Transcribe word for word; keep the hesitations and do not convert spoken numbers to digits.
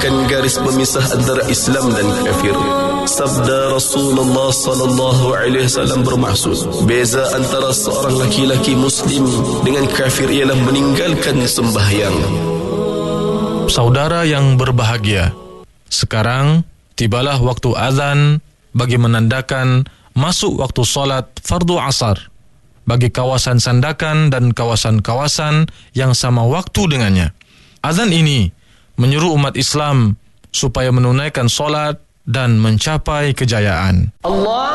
kan garis pemisah antara Islam dan kafir. Sabda Rasulullah sallallahu alaihi wasallam bermaksud, beza antara seorang laki-laki muslim dengan kafir ialah meninggalkan sembahyang. Saudara yang berbahagia, sekarang tibalah waktu azan bagi menandakan masuk waktu solat fardu asar bagi kawasan Sandakan dan kawasan-kawasan yang sama waktu dengannya. Azan ini menyuruh umat Islam supaya menunaikan solat dan mencapai kejayaan. Allah